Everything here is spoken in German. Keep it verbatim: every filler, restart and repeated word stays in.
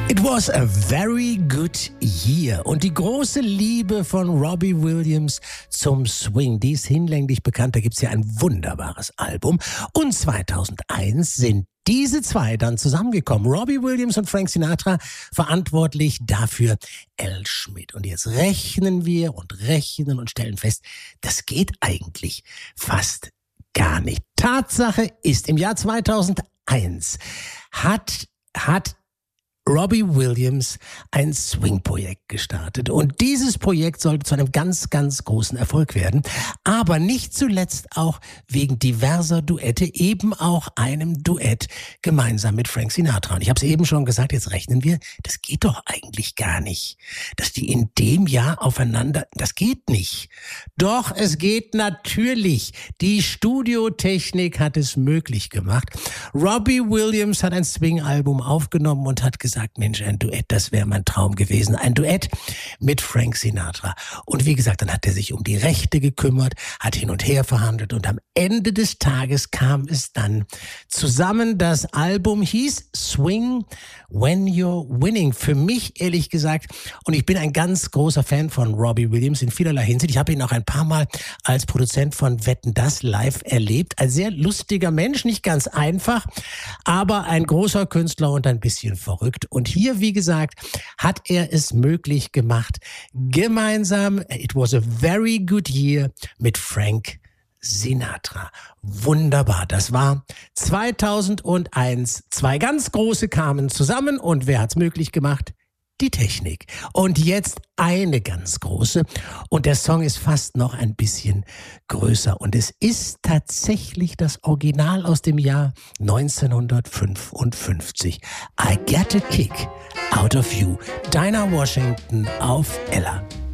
It was a very good year. Und die große Liebe von Robbie Williams zum Swing, die ist hinlänglich bekannt. Da gibt's ja ein wunderbares Album. Und zweitausendeins sind diese zwei dann zusammengekommen. Robbie Williams und Frank Sinatra, verantwortlich dafür Al Schmitt. Und jetzt rechnen wir und rechnen und stellen fest, das geht eigentlich fast gar nicht. Tatsache ist, im Jahr zweitausendeins hat, hat Robbie Williams ein Swing-Projekt gestartet. Und dieses Projekt sollte zu einem ganz, ganz großen Erfolg werden. Aber nicht zuletzt auch wegen diverser Duette, eben auch einem Duett gemeinsam mit Frank Sinatra. Und ich habe es eben schon gesagt, jetzt rechnen wir, das geht doch eigentlich gar nicht. Dass die in dem Jahr aufeinander, das geht nicht. Doch, es geht natürlich. Die Studiotechnik hat es möglich gemacht. Robbie Williams hat ein Swing-Album aufgenommen und hat gesagt, sagt, Mensch, ein Duett, das wäre mein Traum gewesen. Ein Duett mit Frank Sinatra. Und wie gesagt, dann hat er sich um die Rechte gekümmert, hat hin und her verhandelt und am Ende des Tages kam es dann zusammen. Das Album hieß Swing When You're Winning. Für mich, ehrlich gesagt, und ich bin ein ganz großer Fan von Robbie Williams in vielerlei Hinsicht. Ich habe ihn auch ein paar Mal als Produzent von Wetten, das live erlebt. Ein sehr lustiger Mensch, nicht ganz einfach, aber ein großer Künstler und ein bisschen verrückt. Und hier, wie gesagt, hat er es möglich gemacht, gemeinsam, it was a very good year, mit Frank Sinatra. Wunderbar. Das war zweitausendeins. Zwei ganz große kamen zusammen und wer hat's möglich gemacht? Die Technik. Und jetzt eine ganz große. Und der Song ist fast noch ein bisschen größer. Und es ist tatsächlich das Original aus dem Jahr neunzehnhundertfünfundfünfzig. I Get a Kick Out of You. Dinah Washington auf Ella.